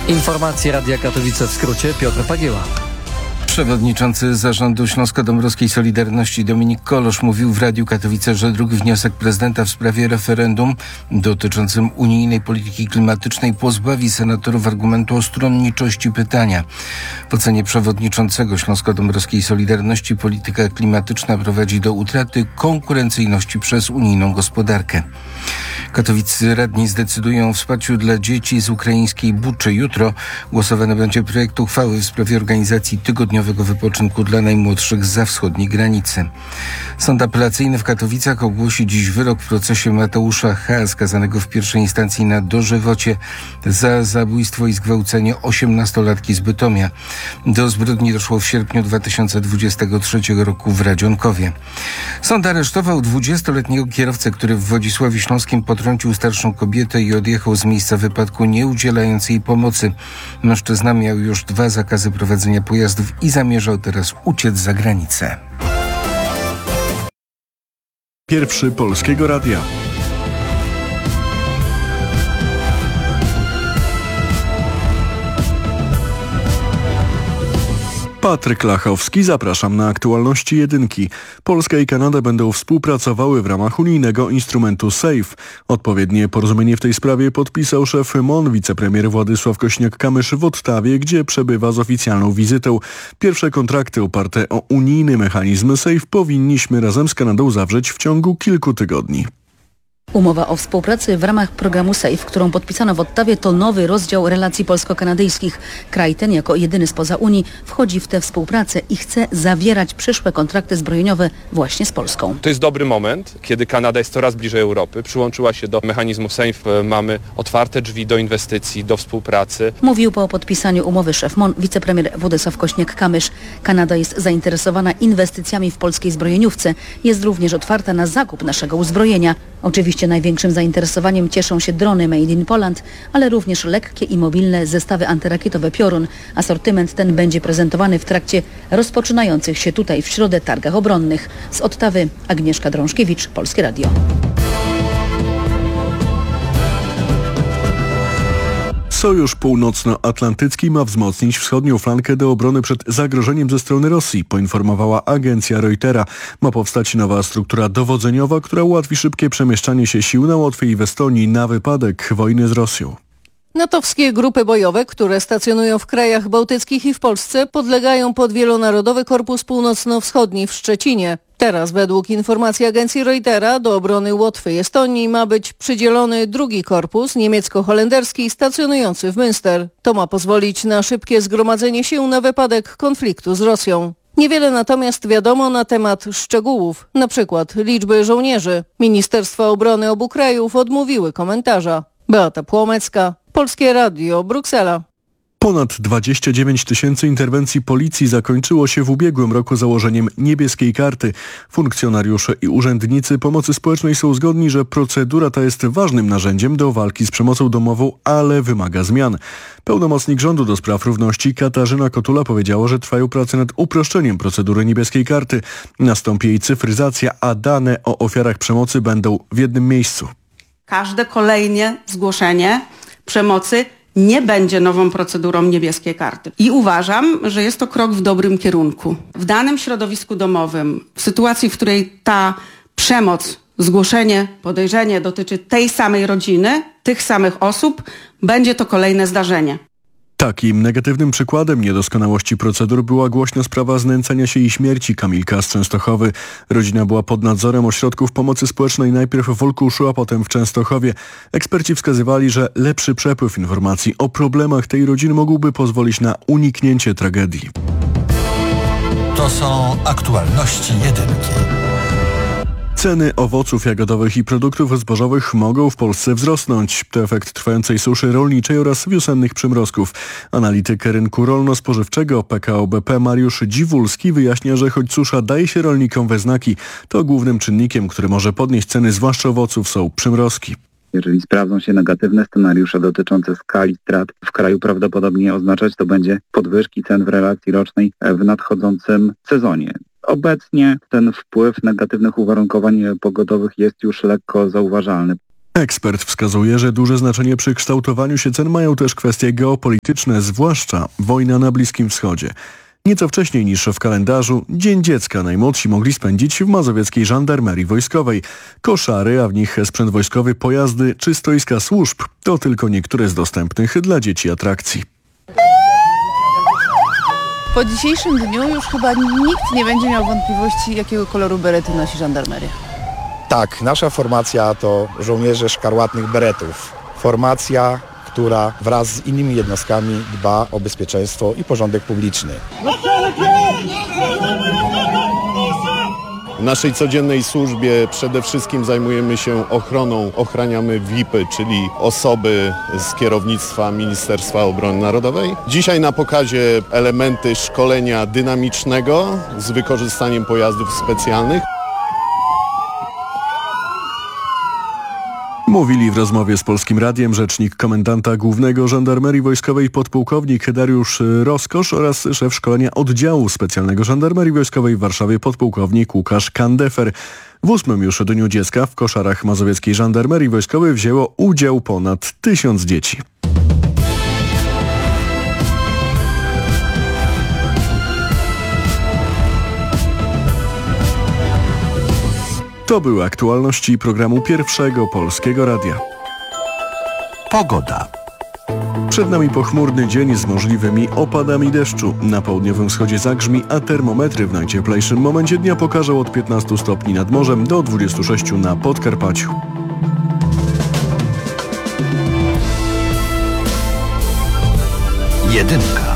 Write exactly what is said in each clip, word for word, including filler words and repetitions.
Informacje Radia Katowice w skrócie, Piotr Pagieła. Przewodniczący Zarządu Śląsko-Dąbrowskiej Solidarności Dominik Kolosz mówił w Radiu Katowice, że drugi wniosek prezydenta w sprawie referendum dotyczącym unijnej polityki klimatycznej pozbawi senatorów argumentu o stronniczości pytania. W ocenie przewodniczącego Śląsko-Dąbrowskiej Solidarności polityka klimatyczna prowadzi do utraty konkurencyjności przez unijną gospodarkę. Katowiccy radni zdecydują o wsparciu dla dzieci z ukraińskiej Buczy. Jutro głosowany będzie projekt uchwały w sprawie organizacji tygodniowego wypoczynku dla najmłodszych zza wschodniej granicy. Sąd apelacyjny w Katowicach ogłosi dziś wyrok w procesie Mateusza H., skazanego w pierwszej instancji na dożywocie za zabójstwo i zgwałcenie osiemnastolatki z Bytomia. Do zbrodni doszło w sierpniu dwa tysiące dwudziestego trzeciego roku w Radzionkowie. Sąd aresztował dwudziestoletniego kierowcę, który w Wodzisławiu Śląskim potrącił starszą kobietę i odjechał z miejsca wypadku, nie udzielając jej pomocy. Mężczyzna miał już dwa zakazy prowadzenia pojazdów i zamierzał teraz uciec za granicę. Pierwszy Polskiego Radia. Patryk Lachowski, zapraszam na aktualności jedynki. Polska i Kanada będą współpracowały w ramach unijnego instrumentu SAFE. Odpowiednie porozumienie w tej sprawie podpisał szef M O N, wicepremier Władysław Kośniak-Kamysz w Ottawie, gdzie przebywa z oficjalną wizytą. Pierwsze kontrakty oparte o unijny mechanizm SAFE powinniśmy razem z Kanadą zawrzeć w ciągu kilku tygodni. Umowa o współpracy w ramach programu SAFE, którą podpisano w Ottawie, to nowy rozdział relacji polsko-kanadyjskich. Kraj ten jako jedyny spoza Unii wchodzi w tę współpracę i chce zawierać przyszłe kontrakty zbrojeniowe właśnie z Polską. To jest dobry moment, kiedy Kanada jest coraz bliżej Europy, przyłączyła się do mechanizmu SAFE, mamy otwarte drzwi do inwestycji, do współpracy. Mówił po podpisaniu umowy szef M O N, wicepremier Władysław Kośniak-Kamysz. Kanada jest zainteresowana inwestycjami w polskiej zbrojeniówce. Jest również otwarta na zakup naszego uzbrojenia. Oczywiście największym zainteresowaniem cieszą się drony Made in Poland, ale również lekkie i mobilne zestawy antyrakietowe Piorun. Asortyment ten będzie prezentowany w trakcie rozpoczynających się tutaj w środę targach obronnych. Z Ottawy Agnieszka Drążkiewicz, Polskie Radio. Sojusz Północnoatlantycki ma wzmocnić wschodnią flankę do obrony przed zagrożeniem ze strony Rosji, poinformowała agencja Reutera. Ma powstać nowa struktura dowodzeniowa, która ułatwi szybkie przemieszczanie się sił na Łotwie i w Estonii na wypadek wojny z Rosją. natowskie grupy bojowe, które stacjonują w krajach bałtyckich i w Polsce, podlegają pod Wielonarodowy Korpus Północno-Wschodni w Szczecinie. Teraz według informacji agencji Reutera do obrony Łotwy i Estonii ma być przydzielony drugi korpus niemiecko-holenderski stacjonujący w Münster. To ma pozwolić na szybkie zgromadzenie sił na wypadek konfliktu z Rosją. Niewiele natomiast wiadomo na temat szczegółów, na przykład liczby żołnierzy. Ministerstwa Obrony obu krajów odmówiły komentarza. Beata Płomecka, Polskie Radio, Bruksela. Ponad dwadzieścia dziewięć tysięcy interwencji policji zakończyło się w ubiegłym roku założeniem niebieskiej karty. Funkcjonariusze i urzędnicy pomocy społecznej są zgodni, że procedura ta jest ważnym narzędziem do walki z przemocą domową, ale wymaga zmian. Pełnomocnik rządu do spraw równości Katarzyna Kotula powiedziała, że trwają prace nad uproszczeniem procedury niebieskiej karty. Nastąpi jej cyfryzacja, a dane o ofiarach przemocy będą w jednym miejscu. Każde kolejne zgłoszenie przemocy nie będzie nową procedurą niebieskiej karty. I uważam, że jest to krok w dobrym kierunku. W danym środowisku domowym, w sytuacji, w której ta przemoc, zgłoszenie, podejrzenie dotyczy tej samej rodziny, tych samych osób, będzie to kolejne zdarzenie. Takim negatywnym przykładem niedoskonałości procedur była głośna sprawa znęcania się i śmierci Kamilka z Częstochowy. Rodzina była pod nadzorem ośrodków pomocy społecznej najpierw w Olkuszu, a potem w Częstochowie. Eksperci wskazywali, że lepszy przepływ informacji o problemach tej rodziny mógłby pozwolić na uniknięcie tragedii. To są aktualności jedynki. Ceny owoców jagodowych i produktów zbożowych mogą w Polsce wzrosnąć. To efekt trwającej suszy rolniczej oraz wiosennych przymrozków. Analityk rynku rolno-spożywczego P K O B P Mariusz Dziwulski wyjaśnia, że choć susza daje się rolnikom we znaki, to głównym czynnikiem, który może podnieść ceny zwłaszcza owoców, są przymrozki. Jeżeli sprawdzą się negatywne scenariusze dotyczące skali strat w kraju, prawdopodobnie oznaczać to będzie podwyżki cen w relacji rocznej w nadchodzącym sezonie. Obecnie ten wpływ negatywnych uwarunkowań pogodowych jest już lekko zauważalny. Ekspert wskazuje, że duże znaczenie przy kształtowaniu się cen mają też kwestie geopolityczne, zwłaszcza wojna na Bliskim Wschodzie. Nieco wcześniej niż w kalendarzu Dzień Dziecka najmłodsi mogli spędzić w mazowieckiej żandarmerii wojskowej. Koszary, a w nich sprzęt wojskowy, pojazdy czy stoiska służb to tylko niektóre z dostępnych dla dzieci atrakcji. Po dzisiejszym dniu już chyba nikt nie będzie miał wątpliwości, jakiego koloru berety nosi żandarmeria. Tak, nasza formacja to żołnierze szkarłatnych beretów. Formacja, która wraz z innymi jednostkami dba o bezpieczeństwo i porządek publiczny. W naszej codziennej służbie przede wszystkim zajmujemy się ochroną, ochraniamy V I P y, czyli osoby z kierownictwa Ministerstwa Obrony Narodowej. Dzisiaj na pokazie elementy szkolenia dynamicznego z wykorzystaniem pojazdów specjalnych. Mówili w rozmowie z Polskim Radiem rzecznik komendanta głównego Żandarmerii Wojskowej podpułkownik Dariusz Roskosz oraz szef szkolenia oddziału specjalnego Żandarmerii Wojskowej w Warszawie podpułkownik Łukasz Kandefer. W ósmym już Dniu Dziecka w koszarach mazowieckiej Żandarmerii Wojskowej wzięło udział ponad tysiąc dzieci. To były aktualności programu Pierwszego Polskiego Radia. Pogoda. Przed nami pochmurny dzień z możliwymi opadami deszczu. Na południowym wschodzie zagrzmi, a termometry w najcieplejszym momencie dnia pokażą od piętnastu stopni nad morzem do dwudziestu sześciu na Podkarpaciu. Jedynka.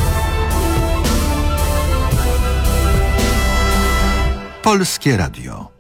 Polskie Radio.